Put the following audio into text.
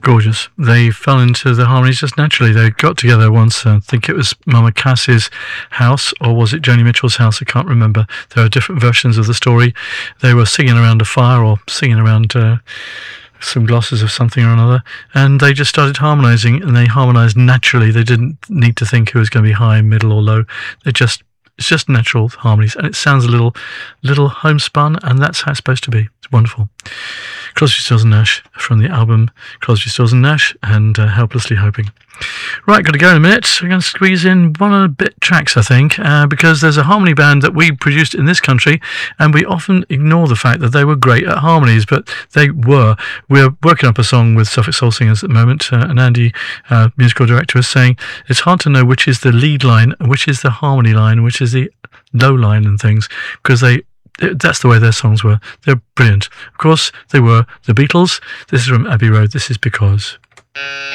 Gorgeous. They fell into the harmonies just naturally. They got together once. I think it was Mama Cass's house, or was it Joni Mitchell's house? I can't remember. There are different versions of the story. They were singing around a fire or singing around some glasses of something or another, and they just started harmonizing, and they harmonized naturally. They didn't need to think who was going to be high, middle, or low. It's just natural harmonies, and it sounds a little homespun, and that's how it's supposed to be. It's wonderful. Crosby, Stills and Nash from the album Crosby, Stills and Nash and Helplessly Hoping. Right, got to go in a minute. We're going to squeeze in one of the bit tracks, I think, because there's a harmony band that we produced in this country, and we often ignore the fact that they were great at harmonies, but they were. We're working up a song with Suffolk Soul Singers at the moment, and Andy, musical director, is saying it's hard to know which is the lead line, which is the harmony line, which is the low line and things, because that's the way their songs were. They're brilliant. Of course, they were the Beatles. This is from Abbey Road. This is Because.